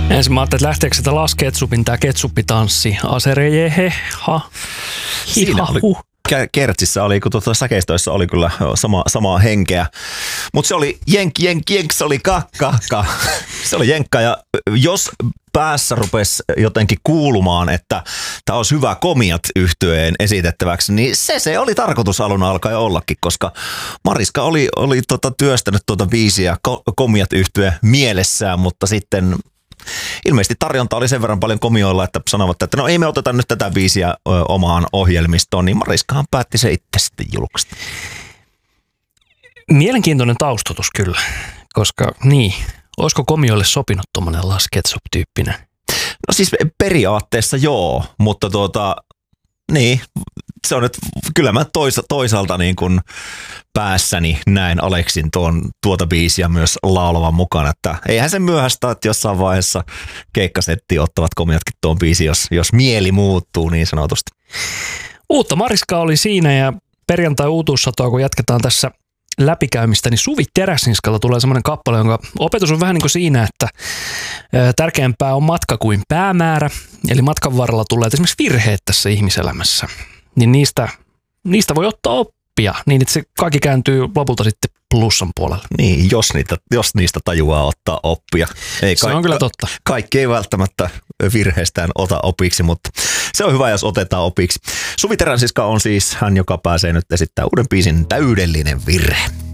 Ensin mä ajattelin, että lähteekö sitä Las Ketsupin tää ketsuppitanssi. Aserejehe, ha, Siinä oli, Kertsissä oli, kun säkeistöissä oli kyllä samaa henkeä. Mutta se oli jenk, se oli kakka. Se oli jenkka, ja jos päässä rupesi jotenkin kuulumaan, että tämä olisi hyvä Komiat -yhtyeen esitettäväksi, niin se oli tarkoitus alun alkaen ollakin, koska Mariska oli työstänyt tuota biisiä Komiat -yhtye mielessään, mutta sitten ilmeisesti tarjonta oli sen verran paljon komioilla, että sanovat, että no ei me oteta nyt tätä biisiä omaan ohjelmistoon, niin Mariskahan päätti se itse sitten julkaista. Mielenkiintoinen taustatus kyllä, koska niin, olisiko komioille sopinut tuommoinen Las Ketchup-tyyppinen? No siis periaatteessa joo, mutta niin, se on nyt, kyllä mä toisaalta niin kuin päässäni näin Aleksin tuota biisiä myös laulavan mukana, että eihän se myöhäistä, että jossain vaiheessa keikkasettiin ottavat komiatkin tuon biisi, jos mieli muuttuu niin sanotusti. Uutta Mariskaa oli siinä, ja perjantai uutuussatoa, kun jatketaan tässä läpikäymistä, niin Suvi Teräsniskalla tulee semmoinen kappale, jonka opetus on vähän niin kuin siinä, että tärkeämpää on matka kuin päämäärä, eli matkan varrella tulee esimerkiksi virheet tässä ihmiselämässä, niin niistä voi ottaa oppia, niin että se kaikki kääntyy lopulta sitten plussan puolelle. Niin, jos niistä tajuaa ottaa oppia. Se on kyllä totta. Kaikki ei välttämättä virheistään ota opiksi, mutta se on hyvä, jos otetaan opiksi. Suvi Teräsniska on siis hän, joka pääsee nyt esittämään uuden biisin Täydellinen virhe.